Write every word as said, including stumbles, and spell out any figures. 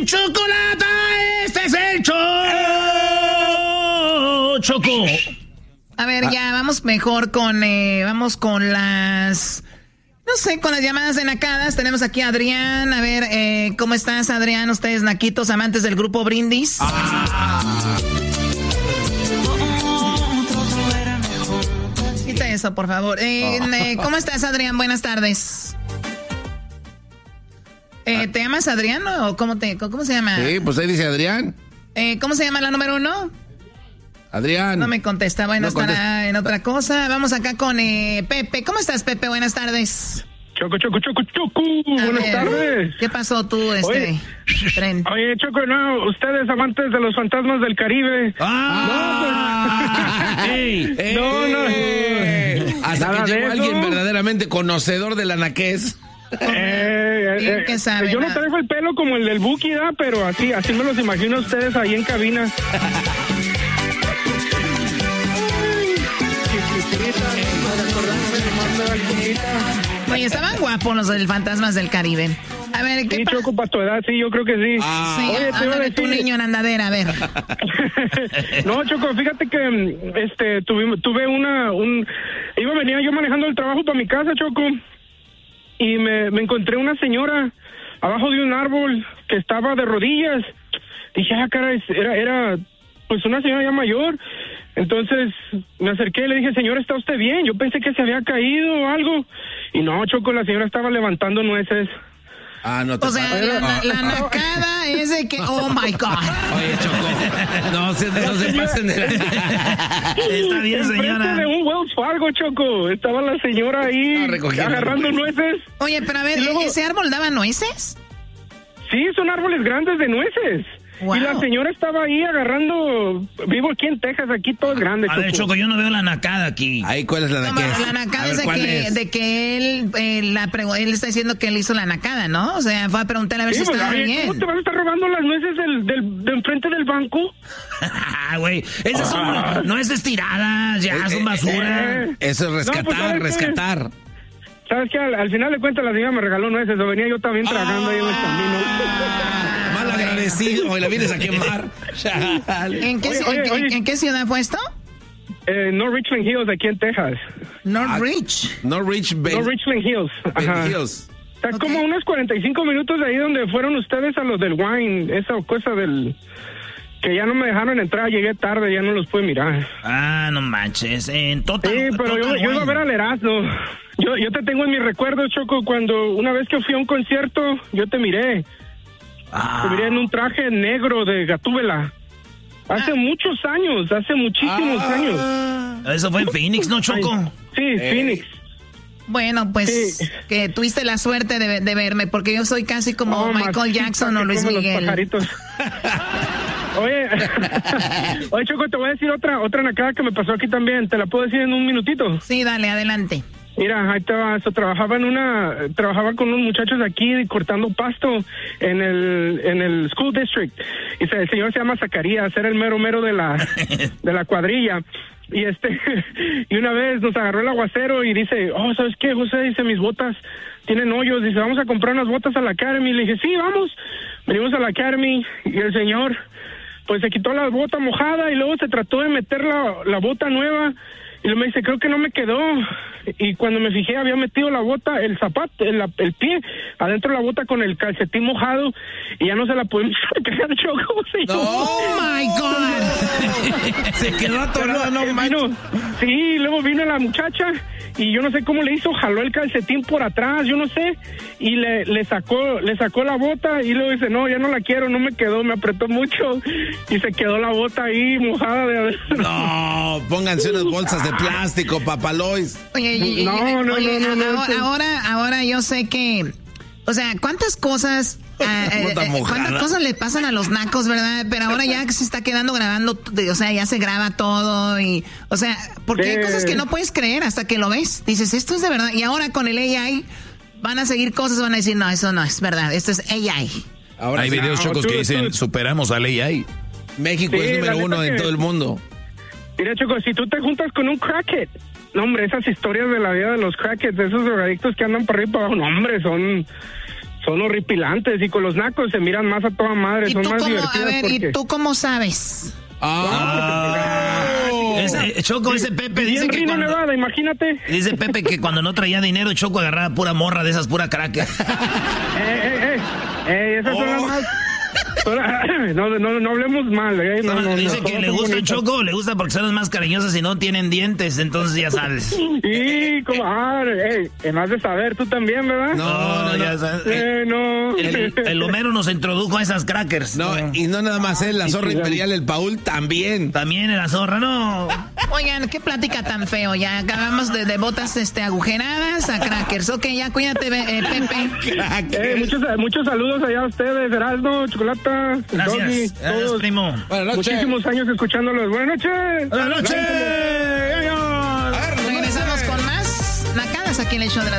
chocolata, este es el show, Choco. A ver, ah. ya, vamos mejor con, eh, vamos con las, no sé, con las llamadas de nacadas. Tenemos aquí a Adrián. A ver, eh, ¿cómo estás, Adrián? Ustedes, naquitos, amantes del grupo Brindis. Ah. Quita eso, por favor. Eh, oh. eh, ¿Cómo estás, Adrián? Buenas tardes. Eh, ¿Te llamas Adrián o cómo, te, cómo se llama? Sí, pues ahí dice Adrián. Eh, ¿Cómo se llama la número uno? Adrián. No me contesta. Bueno, no estará contesta. En otra cosa. Vamos acá con eh, Pepe. ¿Cómo estás, Pepe? Buenas tardes. Choco, Choco, Choco, Choco. A Buenas ver, tardes. ¿Qué pasó tú, este oye, tren? Oye, Choco, no, ustedes amantes de los fantasmas del Caribe. ¡Ah! No, pues, ey, ey, no, no. Ey. Hasta Nada que llegó alguien verdaderamente conocedor del anaqués. Eh, eh, ¿Qué sabe, yo no traigo el pelo como el del Buki, ¿da? Pero así, así me los imagino a ustedes ahí en cabina. Oye, estaban guapos los del Fantasmas del Caribe. A ver, ¿qué sí, pa- Choco, para tu edad, sí, yo creo que sí. Ah. Sí, oye, te iba a decir... tu niño en andadera, a ver. No, Choco, fíjate que este tuve, tuve una... un iba a venir yo manejando el trabajo para mi casa, Choco, y me, me encontré una señora abajo de un árbol que estaba de rodillas. Dije, ah, cara, era, era pues una señora ya mayor. Entonces me acerqué y le dije, señora, ¿está usted bien? Yo pensé que se había caído o algo. Y no, Choco, la señora estaba levantando nueces. Ah, no te O sea, la, la, la nacada es de que, oh my God. Oye, Choco, no se, no se pasen de la... Está bien, señora. Enfrente de un Wells Fargo, Choco. Estaba la señora ahí no, agarrando nueces. Oye, pero a ver, luego, ¿ese árbol daba nueces? Sí, son árboles grandes de nueces. Wow. Y la señora estaba ahí agarrando... Vivo aquí en Texas, aquí todo es grande. A ver, Choco, yo no veo la nacada aquí. Ahí, ¿cuál es la nacada? No, la nacada es, de que, es de que él eh, la pregu- él está diciendo que él hizo la nacada, ¿no? O sea, fue a preguntarle a ver sí, si pues, estaba bien. ¿Cómo te vas a estar robando las nueces del, del, de enfrente del banco? Güey, esas son nueces tiradas, ya, eh, son basura. Eh, eso es rescatar, no, pues, rescatar. Que, ¿sabes qué? Al, al final de cuentas la señora me regaló nueces, o venía yo también tragando ah, ahí en el camino. Mal agradecido, y la vienes a quemar. ¿En qué, oye, oye, en, oye. ¿En qué ciudad fue esto? Eh, North Richland Hills, aquí en Texas. Northridge. Northridge, ben, North Richland Hills. Ajá. Hills. Está okay. Como unos cuarenta y cinco minutos de ahí donde fueron ustedes a los del wine, esa cosa del... que ya no me dejaron entrar, llegué tarde, ya no los pude mirar. Ah, no manches. En total, sí, pero total yo, yo iba a ver al Erasmo. Yo, yo te tengo en mis recuerdos, Choco, cuando una vez que fui a un concierto, yo te miré. Ah. Te miré en un traje negro de Gatúbela. Hace ah. muchos años, hace muchísimos ah. años. Eso fue en Phoenix, ¿no, Choco? Ay, sí, eh. Phoenix. Bueno, pues sí. Que tuviste la suerte de, de verme, porque yo soy casi como oh, Michael Jackson o Luis Miguel. Oye, oye, Choco, te voy a decir otra otra nacada que me pasó aquí también. ¿Te la puedo decir en un minutito? Sí, dale, adelante. Mira, ahí te vas. Trabajaba en una, trabajaba con unos muchachos aquí cortando pasto en el en el school district. Y el señor se llama Zacarías, era el mero mero de la de la cuadrilla. Y este y una vez nos agarró el aguacero y dice, oh, ¿sabes qué, José? Dice, mis botas tienen hoyos. Dice, vamos a comprar unas botas a la Academy. Le dije, sí, vamos. Venimos a la Academy y el señor pues se quitó la bota mojada y luego se trató de meter la, la bota nueva y luego me dice, creo que no me quedó. Y cuando me fijé había metido la bota, el zapato, el, el pie adentro de la bota con el calcetín mojado y ya no se la pudimos sacar, Choco. No, ¡oh, my God! Se quedó atorado, no, vino, sí, luego vino la muchacha y yo no sé cómo le hizo, jaló el calcetín por atrás, yo no sé, y le, le sacó le sacó la bota y luego dice, no, ya no la quiero, no me quedó, me apretó mucho y se quedó la bota ahí mojada de adentro. No, pónganse unas bolsas de plástico, papalois. Oye, oye, no, no, oye, no, no, ahora, no, ahora, ahora yo sé que, o sea, ¿cuántas cosas... Eh, eh, ¿cuántas cosas le pasan a los nacos, verdad? Pero ahora ya que se está quedando grabando, o sea, ya se graba todo y, o sea, porque sí. Hay cosas que no puedes creer hasta que lo ves. Dices, esto es de verdad. Y ahora con el A I van a seguir cosas, van a decir, no, eso no es verdad, esto es A I. Ahora hay videos, Chocos, que dicen, superamos al A I. México sí, es número uno en todo el mundo. Mira, Choco, si tú te juntas con un crackhead, no, hombre, esas historias de la vida de los crackheads, de esos drogadictos que andan por ahí para abajo, no, hombre, son... son horripilantes y con los nacos se miran más a toda madre, ¿Y son tú más cómo, divertidas. a ver, porque... ¿y tú cómo sabes? Ah. Ese, Choco, ese Pepe dice que Rino, cuando, Nevada, imagínate. dice Pepe que cuando no traía dinero, Choco agarraba pura morra de esas, pura cracker. eh, eh, eh, eh, esas son las más... No, no, no hablemos mal, ¿eh? No, no, dice no, que le gusta Choco, le gusta porque son las más cariñosas y no tienen dientes, entonces ya sabes. Sí, como, ah, eh, más de saber, tú también, ¿verdad? No, no, ya sabes. Eh, no. El, el Homero nos introdujo a esas crackers. No, y no nada más él, la zorra imperial, el Paul también. También en la zorra, no. Oigan, qué plática tan feo. Ya acabamos de, de botas este, agujeradas a crackers. Ok, ya cuídate, eh, Pepe. Eh, muchos, muchos saludos allá a ustedes, Erasmo, Chocolata. Gracias, Doggy, gracias, todos. primo. Buenas noches. Muchísimos años escuchándolos. Buenas noches. Buenas noches. Regresamos con más nacadas aquí en el show de la